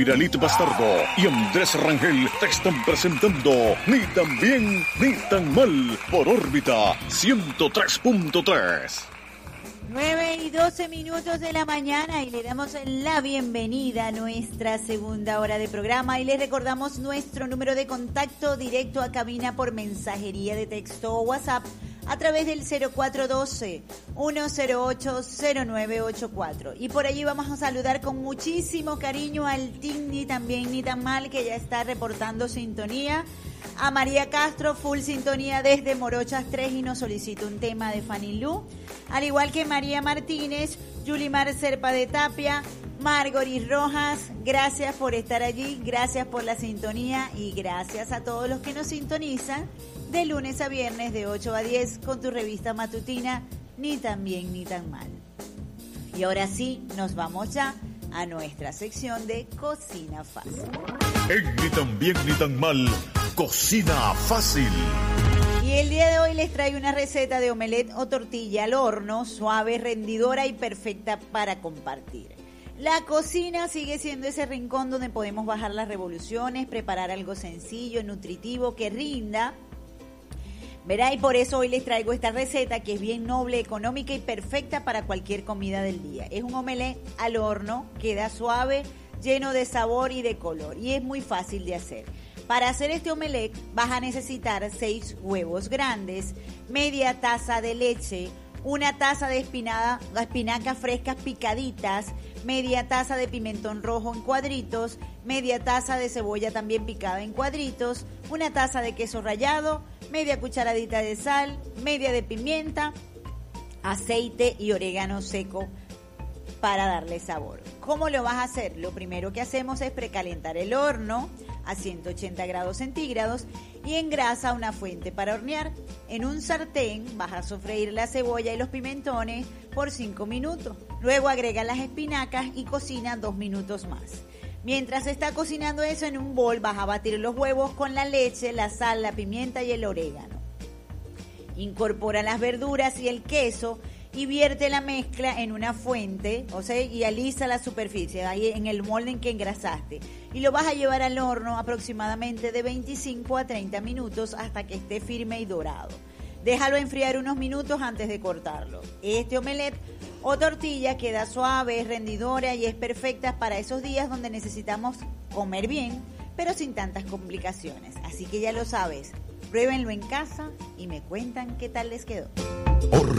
Iralit Bastardo y Andrés Rangel te están presentando Ni tan bien ni tan mal por órbita 103.3. 9:12 de la mañana y le damos la bienvenida a nuestra segunda hora de programa y les recordamos nuestro número de contacto directo a cabina por mensajería de texto o WhatsApp a través del 0412-108-0984. Y por allí vamos a saludar con muchísimo cariño al Team Ni tan bien ni tan mal, que ya está reportando sintonía. A María Castro, full sintonía desde Morochas 3 y nos solicita un tema de Fanny Lu. Al igual que María Martínez, Yulimar Serpa de Tapia, Margoris Rojas, gracias por estar allí, gracias por la sintonía y gracias a todos los que nos sintonizan de lunes a viernes de 8 a 10 con tu revista matutina Ni tan bien ni tan mal. Y ahora sí, nos vamos ya a nuestra sección de Cocina Fácil. En Ni tan bien ni tan mal, Cocina Fácil. Y el día de hoy les traigo una receta de omelette o tortilla al horno, suave, rendidora y perfecta para compartir. La cocina sigue siendo ese rincón donde podemos bajar las revoluciones, preparar algo sencillo, nutritivo, que rinda. Verá, y por eso hoy les traigo esta receta que es bien noble, económica y perfecta para cualquier comida del día. Es un omelette al horno, queda suave, lleno de sabor y de color y es muy fácil de hacer. Para hacer este omelette vas a necesitar 6 huevos grandes, media taza de leche, una taza de espinacas frescas picaditas, media taza de pimentón rojo en cuadritos, media taza de cebolla también picada en cuadritos, una taza de queso rallado, media cucharadita de sal, media de pimienta, aceite y orégano seco para darle sabor. ¿Cómo lo vas a hacer? Lo primero que hacemos es precalentar el horno a 180 grados centígrados y engrasa una fuente para hornear. En un sartén vas a sofreír la cebolla y los pimentones por 5 minutos. Luego agrega las espinacas y cocina 2 minutos más. Mientras está cocinando eso, en un bol vas a batir los huevos con la leche, la sal, la pimienta y el orégano. Incorpora las verduras y el queso y vierte la mezcla en una fuente, o sea, y alisa la superficie, ahí en el molde en que engrasaste. Y lo vas a llevar al horno aproximadamente de 25 a 30 minutos hasta que esté firme y dorado. Déjalo enfriar unos minutos antes de cortarlo. Este omelette o tortilla queda suave, es rendidora y es perfecta para esos días donde necesitamos comer bien, pero sin tantas complicaciones. Así que ya lo sabes, pruébenlo en casa y me cuentan qué tal les quedó.